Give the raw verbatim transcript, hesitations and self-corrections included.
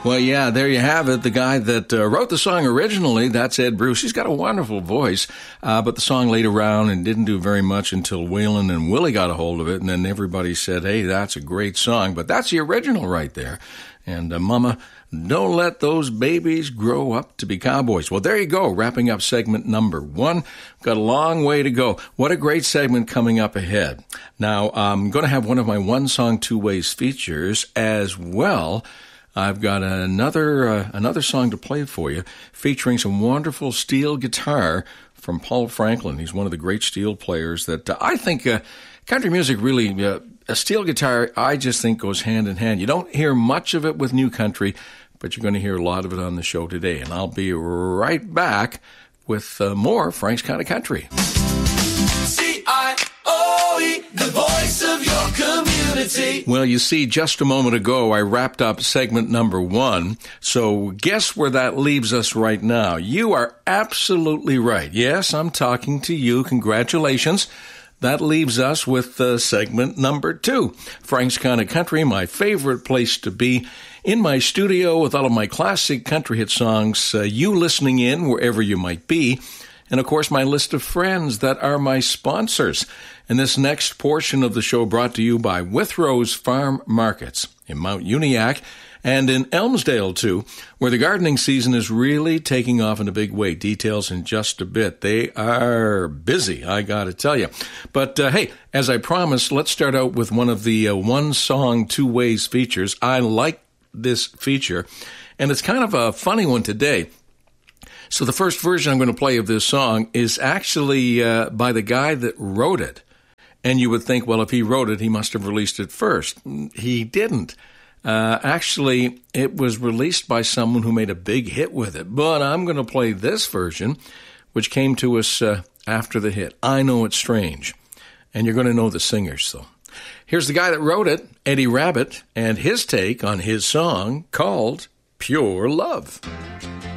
Well, yeah, there you have it. The guy that uh, wrote the song originally, that's Ed Bruce. He's got a wonderful voice, uh, but the song laid around and didn't do very much until Waylon and Willie got a hold of it, and then everybody said, hey, that's a great song, but that's the original right there. And uh, Mama, don't let those babies grow up to be cowboys. Well, there you go, wrapping up segment number one. Got a long way to go. What a great segment coming up ahead. Now, I'm going to have one of my One Song, Two Ways features as well. I've got another uh, another song to play for you featuring some wonderful steel guitar from Paul Franklin. He's one of the great steel players that uh, I think uh, country music really, uh, a steel guitar, I just think goes hand in hand. You don't hear much of it with new country, but you're going to hear a lot of it on the show today. And I'll be right back with uh, more Frank's Kind of Country. C I O E, the voice of your community. Well, you see, just a moment ago, I wrapped up segment number one. So guess where that leaves us right now? You are absolutely right. Yes, I'm talking to you. Congratulations. That leaves us with uh, segment number two. Frank's Kind of Country, my favorite place to be. In my studio with all of my classic country hit songs, uh, you listening in wherever you might be. And, of course, my list of friends that are my sponsors. And this next portion of the show brought to you by Withrow's Farm Markets in Mount Uniacke and in Elmsdale, too, where the gardening season is really taking off in a big way. Details in just a bit. They are busy, I got to tell you. But, uh, hey, as I promised, let's start out with one of the uh, One Song, Two Ways features. I like this feature, and it's kind of a funny one today. So the first version I'm going to play of this song is actually uh, by the guy that wrote it. And you would think, well, if he wrote it, he must have released it first. He didn't. Uh, actually, it was released by someone who made a big hit with it. But I'm going to play this version, which came to us uh, after the hit. I Know It's Strange. And you're going to know the singers, though. Here's the guy that wrote it, Eddie Rabbitt, and his take on his song called Pure Love.